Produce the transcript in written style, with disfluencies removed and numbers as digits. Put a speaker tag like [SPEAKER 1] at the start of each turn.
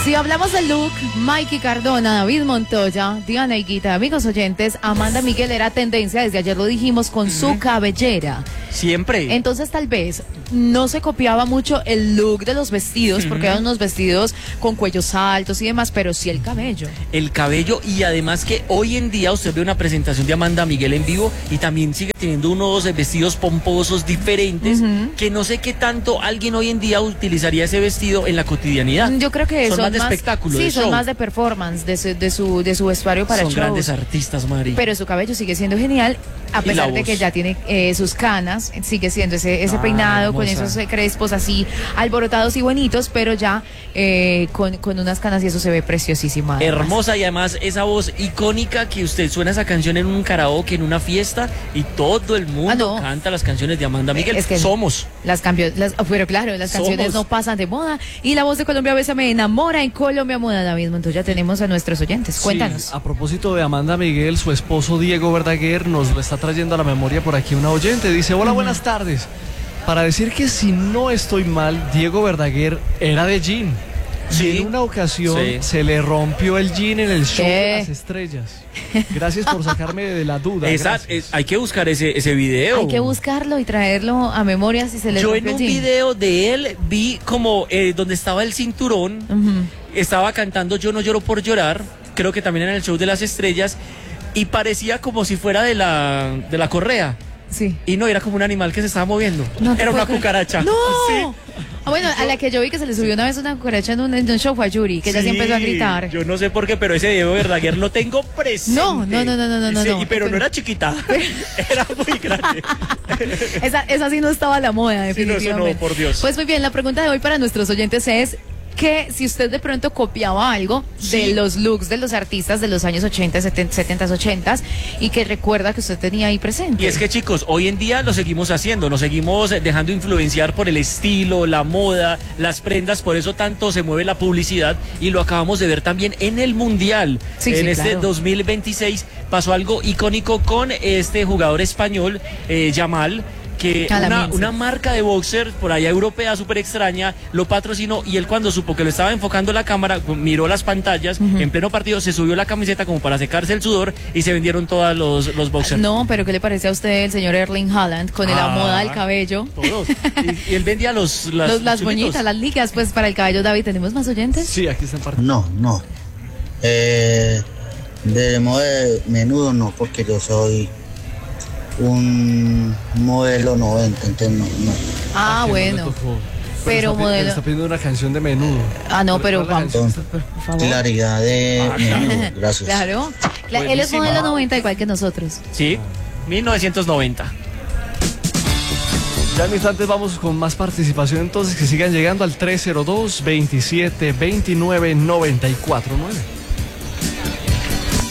[SPEAKER 1] Si hablamos del look, Mikey Cardona, David Montoya, Diana Higuita, amigos oyentes, Amanda Miguel era tendencia, desde ayer lo dijimos, con su cabellera.
[SPEAKER 2] Siempre.
[SPEAKER 1] Entonces tal vez no se copiaba mucho el look de los vestidos, porque eran unos vestidos con cuellos altos y demás, pero sí el cabello.
[SPEAKER 2] El cabello, y además que hoy en día usted ve una presentación de Amanda Miguel en vivo y también sigue teniendo unos vestidos pomposos diferentes, que no sé qué tanto alguien hoy en día utilizaría ese vestido en la cotidianidad.
[SPEAKER 1] Yo creo que
[SPEAKER 2] son más de espectáculo,
[SPEAKER 1] sí,
[SPEAKER 2] de
[SPEAKER 1] son
[SPEAKER 2] show.
[SPEAKER 1] más de performance, de su vestuario para
[SPEAKER 2] son
[SPEAKER 1] shows.
[SPEAKER 2] Grandes artistas, Mari.
[SPEAKER 1] Pero su cabello sigue siendo genial, a pesar de que ya tiene sus canas, sigue siendo ese peinado
[SPEAKER 2] hermosa.
[SPEAKER 1] con esos crespos así alborotados y bonitos, pero ya con unas canas, y eso se ve preciosísima.
[SPEAKER 2] Hermosa, y además esa voz icónica que usted suena esa canción en un karaoke, en una fiesta, y todo el mundo canta las canciones de Amanda Miguel.
[SPEAKER 1] Es que
[SPEAKER 2] somos.
[SPEAKER 1] Pero claro, las canciones no pasan de moda, y la voz de Colombia Besa me enamora en Colombia Moda, David Montoya. Ya tenemos a nuestros oyentes, cuéntanos.
[SPEAKER 3] Sí, a propósito de Amanda Miguel, su esposo Diego Verdaguer nos lo está trayendo a la memoria por aquí una oyente. Dice: hola, buenas tardes. Para decir que si no estoy mal, Diego Verdaguer era de jean.
[SPEAKER 2] Sí.
[SPEAKER 3] Y en una ocasión se le rompió el jean en el show de las estrellas. Gracias por sacarme de la duda.
[SPEAKER 2] Hay que buscar ese video.
[SPEAKER 1] Hay que buscarlo y traerlo a memoria si se le
[SPEAKER 2] Yo
[SPEAKER 1] rompió
[SPEAKER 2] en un
[SPEAKER 1] el jean.
[SPEAKER 2] video de él vi como donde estaba el cinturón, estaba cantando Yo no lloro por llorar, creo que también en el show de las estrellas, y parecía como si fuera de la correa.
[SPEAKER 1] Sí.
[SPEAKER 2] Y no, era como un animal que se estaba moviendo.
[SPEAKER 1] No
[SPEAKER 2] era una cucaracha.
[SPEAKER 1] ¡No!
[SPEAKER 2] Sí.
[SPEAKER 1] Bueno, a la que yo vi que se le subió una vez una cucaracha en un show fue a Yuri, que ella sí empezó a gritar.
[SPEAKER 2] Yo no sé por qué, pero ese Diego Verdaguer lo tengo presente.
[SPEAKER 1] No.
[SPEAKER 2] Sí, pero no era chiquita, era muy grande.
[SPEAKER 1] Esa sí no estaba a la moda, definitivamente.
[SPEAKER 2] Sí, no, eso no, por Dios.
[SPEAKER 1] Pues muy bien, la pregunta de hoy para nuestros oyentes es que si usted de pronto copiaba algo de los looks de los artistas de los años 80, 70, 80 y que recuerda que usted tenía ahí presente.
[SPEAKER 2] Y es que, chicos, hoy en día lo seguimos haciendo, nos seguimos dejando influenciar por el estilo, la moda, las prendas, por eso tanto se mueve la publicidad, y lo acabamos de ver también en el Mundial. Este 2026 pasó algo icónico con este jugador español, Yamal, que una marca de boxer por allá europea súper extraña lo patrocinó, y él, cuando supo que lo estaba enfocando la cámara, miró las pantallas en pleno partido, se subió la camiseta como para secarse el sudor, y se vendieron todos los boxers.
[SPEAKER 1] No, pero ¿qué le parece a usted el señor Erling Haaland con la moda del cabello?
[SPEAKER 2] Todos. Y él vendía
[SPEAKER 1] las boñitas, las ligas, pues, para el cabello. David, ¿tenemos más oyentes?
[SPEAKER 3] Sí, aquí están parte.
[SPEAKER 4] No. De moda de menudo no, porque yo soy un modelo 90, entonces no.
[SPEAKER 1] Ah, bueno. Pero modelo.
[SPEAKER 3] Está pidiendo una canción de Menudo.
[SPEAKER 1] No, pero vamos.
[SPEAKER 4] Con claridad de Menudo, gracias.
[SPEAKER 1] Claro. Él es modelo 90 igual que nosotros.
[SPEAKER 2] Sí, 1990.
[SPEAKER 3] Ya en instantes vamos con más participación, entonces que sigan llegando al 302-27-29-94-9.